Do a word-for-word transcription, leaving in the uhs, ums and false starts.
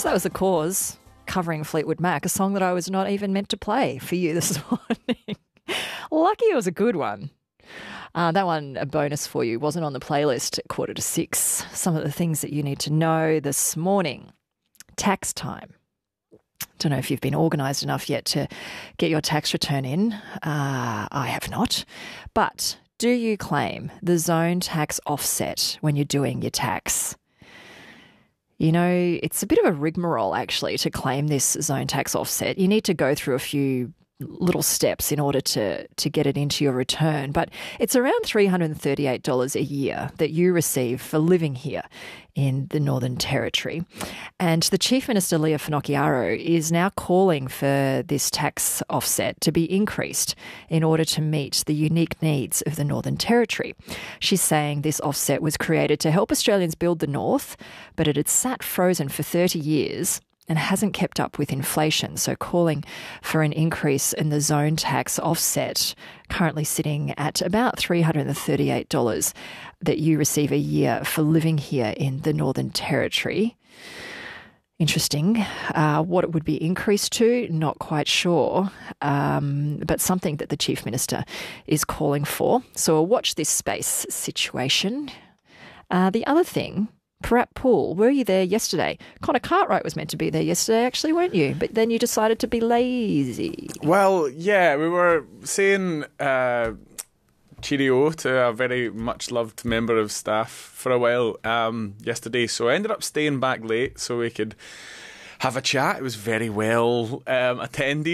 that was The Cause covering Fleetwood Mac, a song that I was not even meant to play for you this morning. Lucky it was a good one. Uh, that one, a bonus for you, wasn't on the playlist at quarter to six. Some of the things that you need to know this morning. Tax time. Don't know if you've been organised enough yet to get your tax return in. Uh, I have not. But do you claim the zone tax offset when you're doing your tax? You know, it's a bit of a rigmarole, actually, to claim this zone tax offset. You need to go through a few little steps in order to, to get it into your return. But it's around three hundred thirty-eight dollars a year that you receive for living here in the Northern Territory. And the Chief Minister, Leah Finocchiaro, is now calling for this tax offset to be increased in order to meet the unique needs of the Northern Territory. She's saying this offset was created to help Australians build the North, but it had sat frozen for thirty years and hasn't kept up with inflation. So calling for an increase in the zone tax offset, currently sitting at about three hundred thirty-eight dollars that you receive a year for living here in the Northern Territory. Interesting. Uh, what it would be increased to, not quite sure, um, but something that the Chief Minister is calling for. So we'll watch this space situation. Uh, the other thing, Parat Pool, were you there yesterday? Connor Cartwright was meant to be there yesterday, actually, weren't you? But then you decided to be lazy. Well, yeah, we were saying uh, cheerio to a very much-loved member of staff for a while um, yesterday, so I ended up staying back late so we could have a chat. It was very well um, attended.